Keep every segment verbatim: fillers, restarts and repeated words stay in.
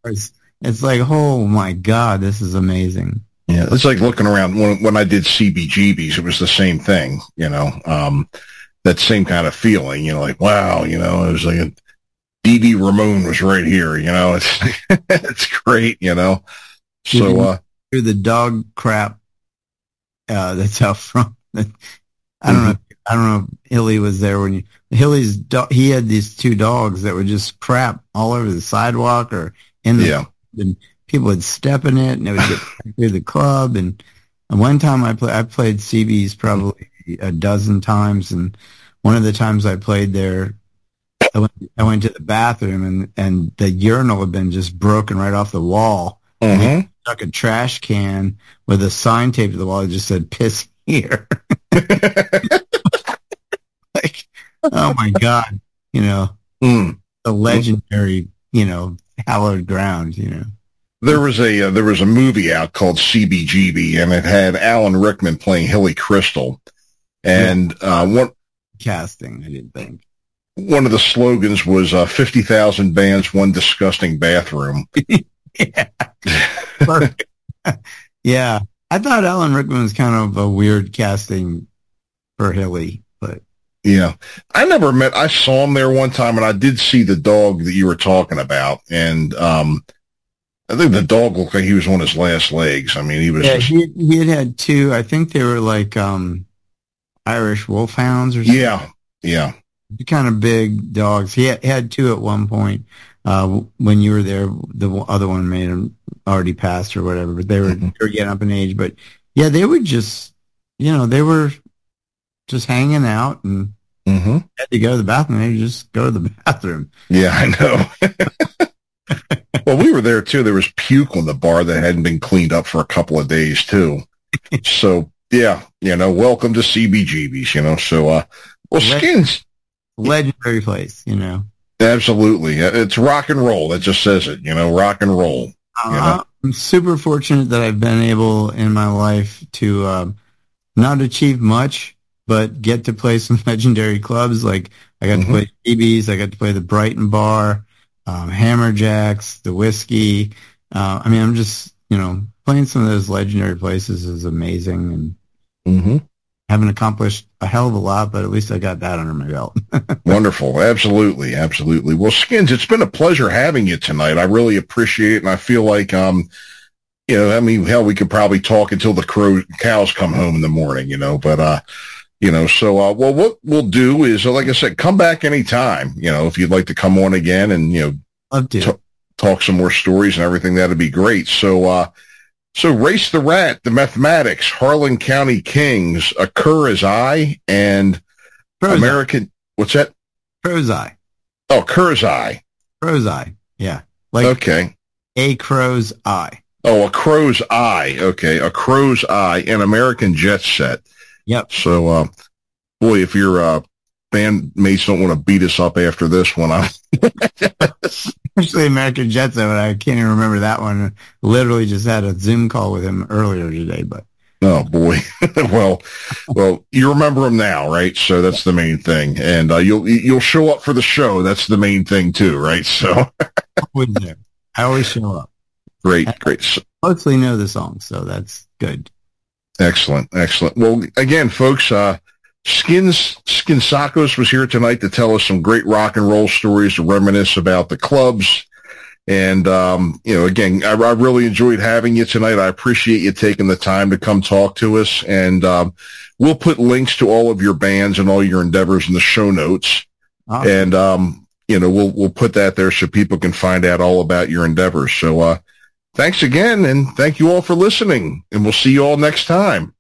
It's, it's like, oh my God, this is amazing. Yeah, it's like looking around when when I did C B G B's, it was the same thing, you know, um, that same kind of feeling, you know, like, wow, you know, it was like a D B Ramone was right here, you know, it's, it's great, you know. So, uh, hear the dog crap, uh, that's out front. I don't mm-hmm. know. I don't know if Hilly was there when you, Hilly's dog, he had these two dogs that would just crap all over the sidewalk or in the, yeah. and people would step in it and it would get through the club. And, and one time I played, I played C B's probably a dozen times. And one of the times I played there, I went, I went to the bathroom and, and the urinal had been just broken right off the wall. Mm-hmm. And they stuck a trash can with a sign taped to the wall that just said piss here. Like, oh my God, you know, mm. the legendary, you know, hallowed ground, you know. There was a uh, there was a movie out called C B G B, and it had Alan Rickman playing Hilly Crystal, and yeah. uh, one casting. I didn't think one of the slogans was uh, fifty thousand bands, one disgusting bathroom. Yeah, yeah. I thought Alan Rickman was kind of a weird casting for Hilly, but. Yeah, I never met, I saw him there one time and I did see the dog that you were talking about. And, um, I think the dog looked like he was on his last legs. I mean, he was, yeah, just, he, he had had two, I think they were like, um, Irish wolfhounds or something. Yeah. Yeah. Kind of big dogs. He had, had two at one point, uh, when you were there. The other one may have already passed or whatever, but they were, mm-hmm. they were getting up in age, but yeah, they would just, you know, they were just hanging out and mm-hmm. had to go to the bathroom. They just go to the bathroom. Yeah, I know. Well, we were there too. There was puke on the bar that hadn't been cleaned up for a couple of days too. So yeah, you know, welcome to C B G B's, you know, so, uh, well, Skins. Legendary place, you know. Absolutely. It's rock and roll. That just says it, you know, rock and roll. Uh, you know? I'm super fortunate that I've been able in my life to, um, not achieve much, but get to play some legendary clubs. Like I got mm-hmm. to play C B's, I got to play the Brighton Bar, um, Hammerjacks, the Whiskey. Uh, I mean, I'm just, you know, playing some of those legendary places is amazing, and mm-hmm. haven't accomplished a hell of a lot, but at least I got that under my belt. Wonderful. Absolutely. Absolutely. Well, Skins, it's been a pleasure having you tonight. I really appreciate it. And I feel like, um, you know, I mean, hell, we could probably talk until the crow, cows come home in the morning, you know, but, uh, you know, so, uh, well, what we'll do is, like I said, come back anytime, you know, if you'd like to come on again and, you know, Love to. T- talk some more stories and everything, that'd be great. So, uh, so Race the Rat, the Mathematics, Harlan County Kings, Occur As I, and Crow's American, Eye. What's that? Crow's Eye. Oh, Crow's Eye. Crow's Eye. Yeah. Like okay. A Crow's Eye. Oh, A Crow's Eye. Okay. A Crow's Eye, and American Jet Set. Yep. So, uh, boy, if your uh, bandmates don't want to beat us up after this one, I especially American Jet Set, but I can't even remember that one. Literally just had a Zoom call with him earlier today, but. Oh boy. well, well, you remember him now, right? So that's the main thing. And, uh, you'll, you'll show up for the show. That's the main thing too, right? So. Always there. I always show up. Great, I great. So, mostly know the song, so that's good. Excellent, excellent. Well, again, folks, uh, Skins, Skinsakos was here tonight to tell us some great rock and roll stories, to reminisce about the clubs. And, um, you know, again, I, I really enjoyed having you tonight. I appreciate you taking the time to come talk to us. And, um, we'll put links to all of your bands and all your endeavors in the show notes. Awesome. And, um, you know, we'll, we'll put that there so people can find out all about your endeavors. So, uh, thanks again. And thank you all for listening, and we'll see you all next time.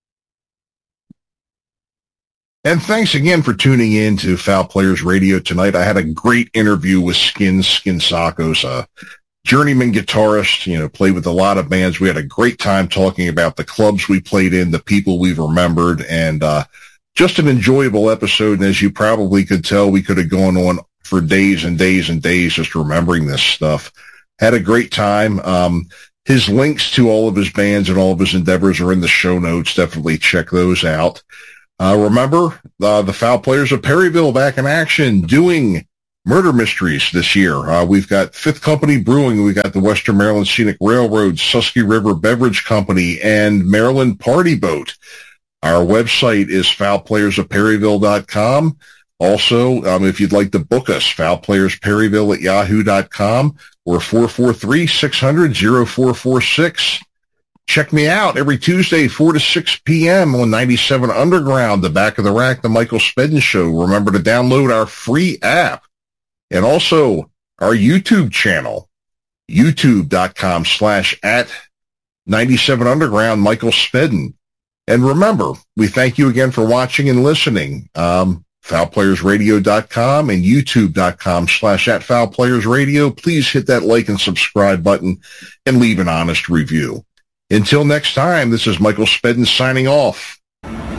And thanks again for tuning in to Foul Players Radio tonight. I had a great interview with Skins Skinsakos, a journeyman guitarist, you know, played with a lot of bands. We had a great time talking about the clubs we played in, the people we've remembered, and uh, just an enjoyable episode. And as you probably could tell, we could have gone on for days and days and days just remembering this stuff. Had a great time. Um, his links to all of his bands and all of his endeavors are in the show notes. Definitely check those out. Uh, remember, uh, the Foul Players of Perryville back in action, doing murder mysteries this year. Uh, we've got Fifth Company Brewing. We've got the Western Maryland Scenic Railroad, Susky River Beverage Company, and Maryland Party Boat. Our website is foul players of perryville dot com. Also, um, if you'd like to book us, foulplayersperryville at yahoo dot com or four four three, six hundred, oh four four six. Check me out every Tuesday, four to six p.m. on ninety-seven Underground, the Back of the Rack, the Michael Spedden Show. Remember to download our free app and also our YouTube channel, youtube dot com slash at ninety-seven Underground, Michael Spedden. And remember, we thank you again for watching and listening. Um, foul players radio dot com and youtube dot com slash at foul players radio. Please hit that like and subscribe button and leave an honest review. Until next time, this is Michael Spedden signing off.